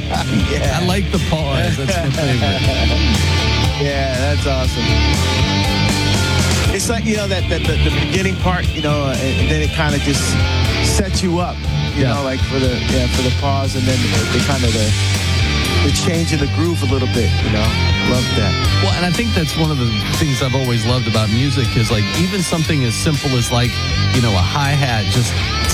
I like the pause. That's my favorite. Yeah, that's awesome. It's like, the beginning part, and then it kind of just sets you up, you know, like for the pause, and then the kind of the change in the groove a little bit, Love that. Well, and I think that's one of the things I've always loved about music is like even something as simple as like, a hi-hat, just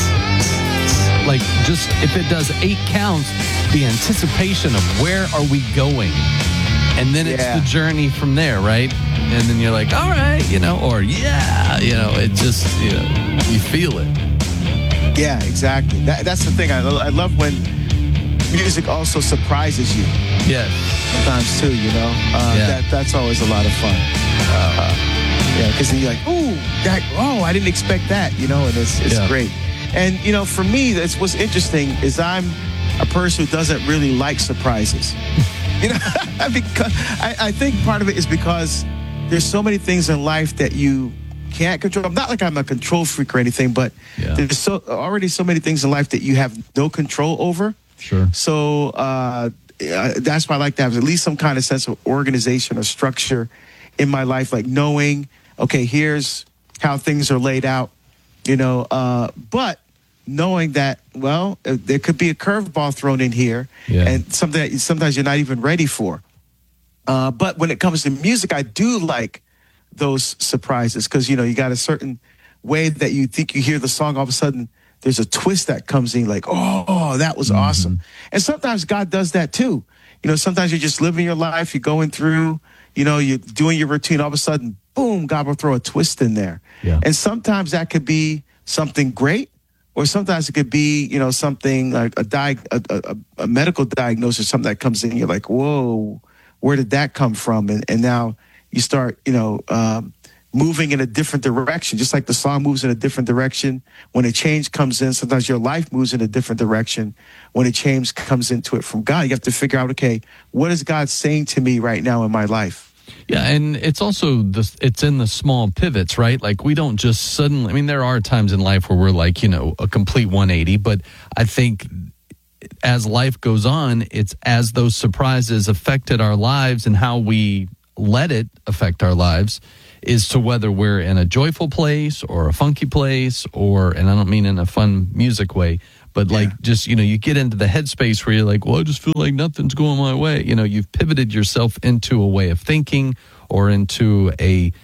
if it does 8 counts, the anticipation of where are we going? And then it's the journey from there, right? And then you're like, all right, or it just, you feel it. Yeah, exactly. That's the thing. I love when music also surprises you. Yes. Sometimes too, that's always a lot of fun. Because then you're like, I didn't expect that, and it's great. And, for me, that's what's interesting is I'm a person who doesn't really like surprises. Because I think part of it is because there's so many things in life that you can't control. Not like I'm a control freak or anything, but there's already so many things in life that you have no control over. Sure. So that's why I like to have at least some kind of sense of organization or structure in my life, like knowing, okay, here's how things are laid out, but knowing that, well, there could be a curveball thrown in here and something that sometimes you're not even ready for. But when it comes to music, I do like those surprises because, you got a certain way that you think you hear the song, all of a sudden there's a twist that comes in like, oh, that was awesome. And sometimes God does that too. Sometimes you're just living your life, you're going through, you're doing your routine, all of a sudden, boom, God will throw a twist in there. Yeah. And sometimes that could be something great, or sometimes it could be, something like a medical diagnosis, something that comes in, you're like, whoa, where did that come from? And now you start, moving in a different direction, just like the song moves in a different direction. When a change comes in, sometimes your life moves in a different direction. When a change comes into it from God, you have to figure out, okay, what is God saying to me right now in my life? Yeah, and it's also it's in the small pivots, right? Like we don't just suddenly, there are times in life where we're like, a complete 180, but I think as life goes on, it's as those surprises affected our lives and how we let it affect our lives is to whether we're in a joyful place or a funky place and I don't mean in a fun music way, but like just, you get into the headspace where you're like, well, I just feel like nothing's going my way. You've pivoted yourself into a way of thinking or into a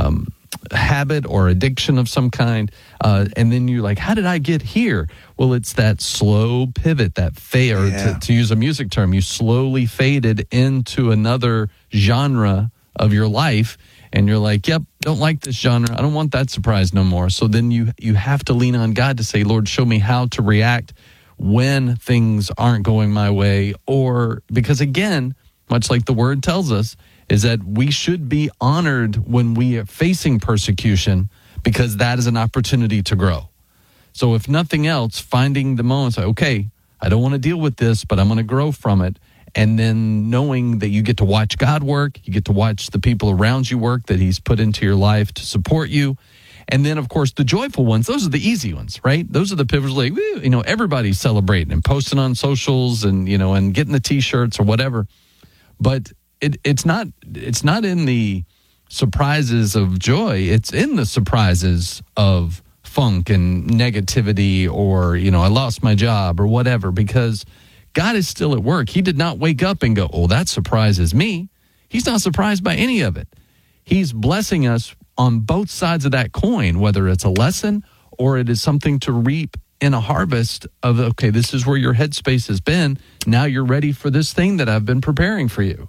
habit or addiction of some kind. And then you're like, how did I get here? Well, it's that slow pivot, that fade, or to use a music term, you slowly faded into another genre of your life. And you're like, yep, don't like this genre. I don't want that surprise no more. So then you have to lean on God to say, Lord, show me how to react when things aren't going my way. Or because, again, much like the word tells us, is that we should be honored when we are facing persecution because that is an opportunity to grow. So if nothing else, finding the moments, okay, I don't want to deal with this, but I'm going to grow from it. And then knowing that you get to watch God work, you get to watch the people around you work that he's put into your life to support you. And then, of course, the joyful ones, those are the easy ones, right? Those are the pivots like, everybody's celebrating and posting on socials and, and getting the T-shirts or whatever. But it's not in the surprises of joy. It's in the surprises of funk and negativity or, I lost my job or whatever, because God is still at work. He did not wake up and go, oh, that surprises me. He's not surprised by any of it. He's blessing us on both sides of that coin, whether it's a lesson or it is something to reap in a harvest of, okay, this is where your headspace has been. Now you're ready for this thing that I've been preparing for you.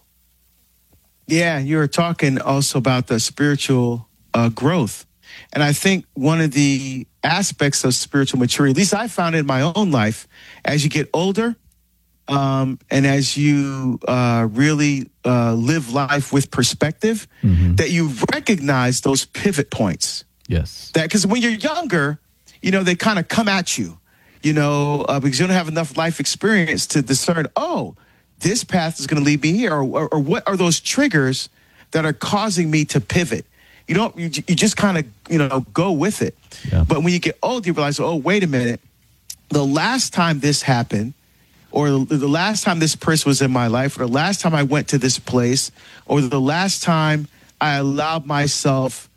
Yeah, you were talking also about the spiritual growth. And I think one of the aspects of spiritual maturity, at least I found it in my own life, as you get older, and as you really live life with perspective, that you recognize those pivot points. Yes. That because when you're younger, they kind of come at you, because you don't have enough life experience to discern, oh, this path is going to lead me here, or what are those triggers that are causing me to pivot? You just kind of, go with it. Yeah. But when you get older, you realize, oh, wait a minute, the last time this happened, or the last time this person was in my life, or the last time I went to this place, or the last time I allowed myself,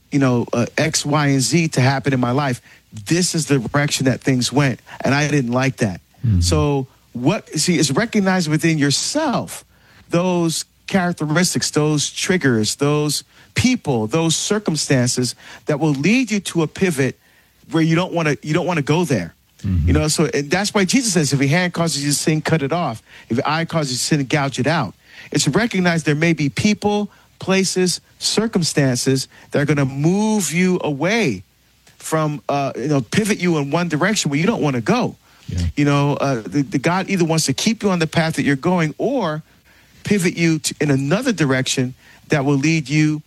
X, Y, and Z to happen in my life. This is the direction that things went, and I didn't like that. Mm-hmm. So it's recognized within yourself those characteristics, those triggers, those people, those circumstances that will lead you to a pivot where you don't want to go there. Mm-hmm. So and that's why Jesus says, if your hand causes you to sin, cut it off. If your eye causes you to sin, gouge it out. It's recognized there may be people, places, circumstances that are going to move you away from, pivot you in one direction where you don't want to go. Yeah. The God either wants to keep you on the path that you're going or pivot you in another direction that will lead you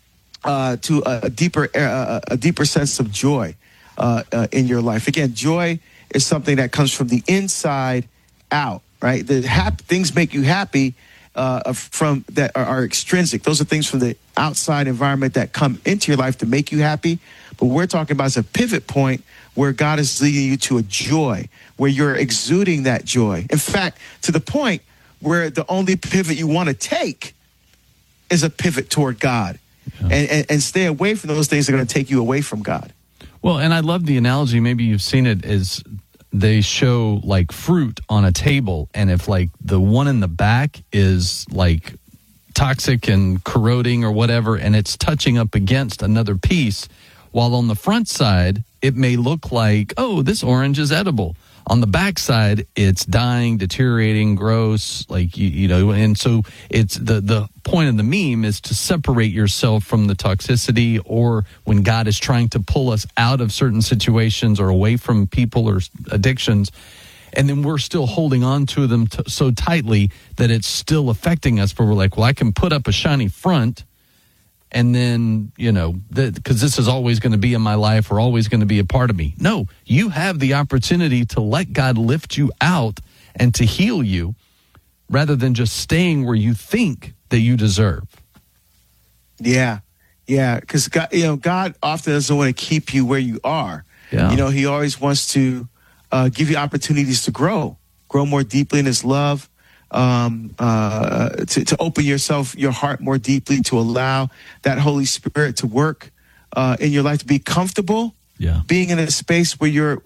to a deeper sense of joy in your life. Again, joy is something that comes from the inside out, right? Things make you happy from that are extrinsic. Those are things from the outside environment that come into your life to make you happy. But we're talking about as a pivot point where God is leading you to a joy, where you're exuding that joy. In fact, to the point where the only pivot you want to take is a pivot toward God. Yeah. And stay away from those things that are going to take you away from God. Well, and I love the analogy, maybe you've seen it, is they show like fruit on a table, and if like the one in the back is like toxic and corroding or whatever, and it's touching up against another piece, while on the front side, it may look like, oh, this orange is edible. On the backside, it's dying, deteriorating, gross, and so it's the point of the meme is to separate yourself from the toxicity, or when God is trying to pull us out of certain situations or away from people or addictions, and then we're still holding on to them so tightly that it's still affecting us, but we're like, well, I can put up a shiny front, and then, because this is always going to be in my life or always going to be a part of me. No, you have the opportunity to let God lift you out and to heal you rather than just staying where you think that you deserve. Yeah, because God often doesn't want to keep you where you are. Yeah. He always wants to give you opportunities to grow more deeply in his love. To open your heart more deeply, to allow that Holy Spirit to work in your life, to be comfortable, being in a space where you're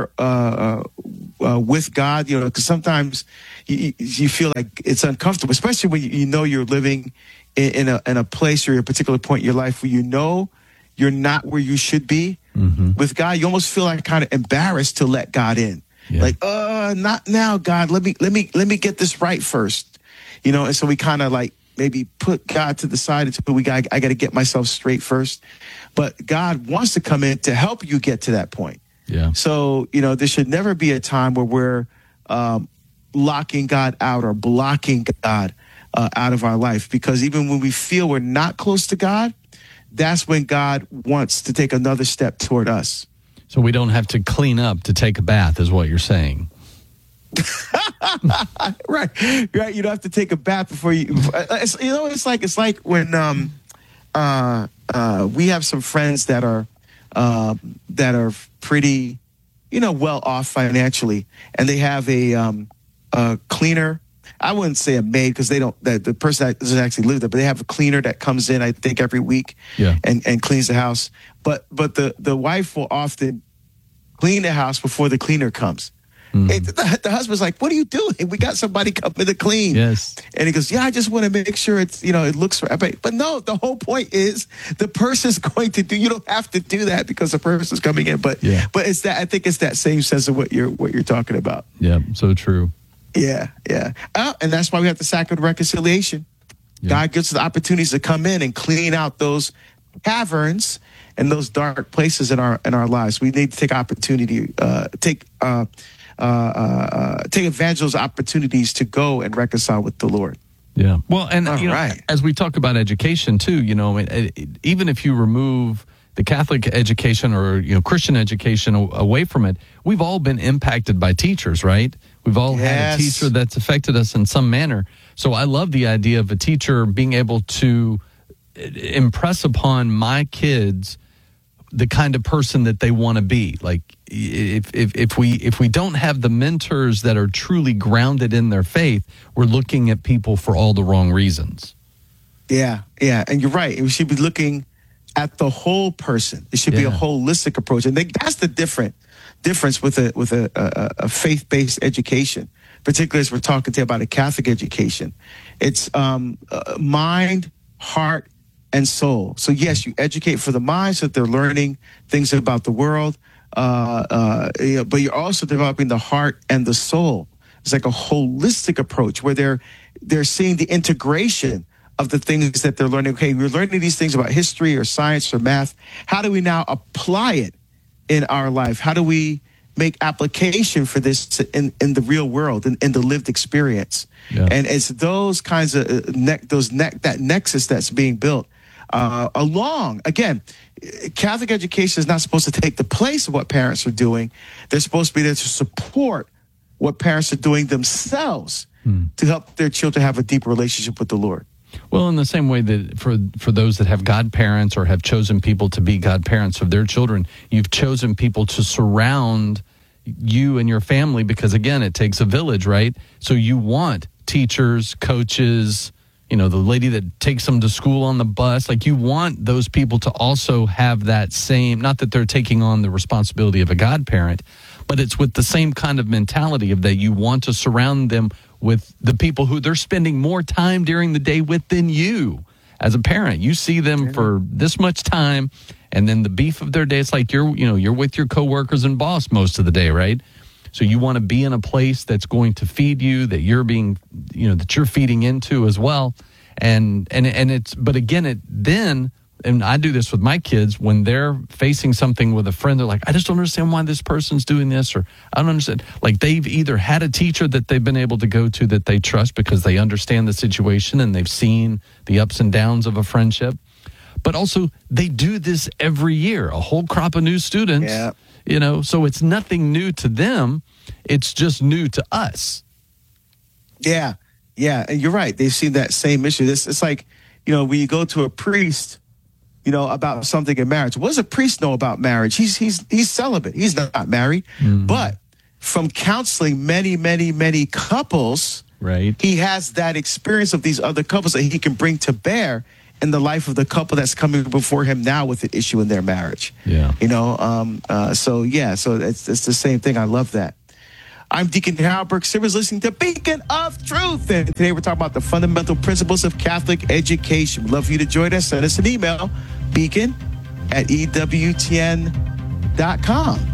with God. Because sometimes you feel like it's uncomfortable, especially when you're living in a place or a particular point in your life where you're not where you should be. Mm-hmm. With God, you almost feel like kind of embarrassed to let God in. Yeah. Like, not now, God. Let me get this right first, And so we kind of like maybe put God to the side until I got to get myself straight first. But God wants to come in to help you get to that point. Yeah. So there should never be a time where we're locking God out or blocking God out of our life, because even when we feel we're not close to God, that's when God wants to take another step toward us. So we don't have to clean up to take a bath, is what you're saying. Right. You don't have to take a bath before you. It's like when we have some friends that are pretty, well off financially, and they have a cleaner. I wouldn't say a maid, because the person that doesn't actually live there, but they have a cleaner that comes in, I think, every week and cleans the house. But the wife will often clean the house before the cleaner comes. Mm. The husband's like, what are you doing? We got somebody coming to clean. Yes. And he goes, I just want to make sure it's, it looks right. But no, the whole point is the person's going to do, you don't have to do that because the person's coming in. But it's that, I think it's that same sense of what you're talking about. Yeah, so true. Yeah. And that's why we have the sacrament of reconciliation. Yeah. God gives us the opportunities to come in and clean out those caverns and those dark places in our lives. We need to take opportunity, take advantage of those opportunities to go and reconcile with the Lord. Yeah. Well, and as we talk about education too, even if you remove the Catholic education or Christian education away from it, we've all been impacted by teachers, right? We've all had a teacher that's affected us in some manner. So I love the idea of a teacher being able to impress upon my kids the kind of person that they want to be. Like if we don't have the mentors that are truly grounded in their faith, we're looking at people for all the wrong reasons. Yeah, and you're right. We should be looking at the whole person. It should be a holistic approach, and that's the difference with a faith-based education, particularly as we're talking today about a Catholic education. It's mind, heart, and soul. So yes, you educate for the mind so that they're learning things about the world, but you're also developing the heart and the soul. It's like a holistic approach where they're seeing the integration of the things that they're learning. Okay, we're learning these things about history or science or math. How do we now apply it in our life? How do we make application for this in the real world, in the lived experience? Yeah. And it's those kinds of that nexus that's being built along. Again, Catholic education is not supposed to take the place of what parents are doing. They're supposed to be there to support what parents are doing themselves to help their children have a deeper relationship with the Lord. Well, in the same way that for those that have godparents or have chosen people to be godparents of their children, you've chosen people to surround you and your family because, again, it takes a village, right? So you want teachers, coaches, the lady that takes them to school on the bus. Like, you want those people to also have that same, not that they're taking on the responsibility of a godparent, but it's with the same kind of mentality of that you want to surround them with the people who they're spending more time during the day with than you as a parent. You see them for this much time, and then the beef of their day, it's like you're with your coworkers and boss most of the day, right? So you want to be in a place that's going to feed you, that you're being, that you're feeding into as well. And and I do this with my kids when they're facing something with a friend. They're like, I just don't understand why this person's doing this, or I don't understand. Like, they've either had a teacher that they've been able to go to that they trust because they understand the situation and they've seen the ups and downs of a friendship. But also, they do this every year, a whole crop of new students, so it's nothing new to them. It's just new to us. Yeah. And you're right. They've seen that same issue. It's like, when you go to a priest, about something in marriage. What does a priest know about marriage? He's celibate. He's not married. Mm-hmm. But from counseling many, many, many couples, right, he has that experience of these other couples that he can bring to bear in the life of the couple that's coming before him now with an issue in their marriage. Yeah. So it's the same thing. I love that. I'm Deacon Harold Burke Simmons, listening to Beacon of Truth. And today we're talking about the fundamental principles of Catholic education. We'd love for you to join us. Send us an email, beacon@ewtn.com.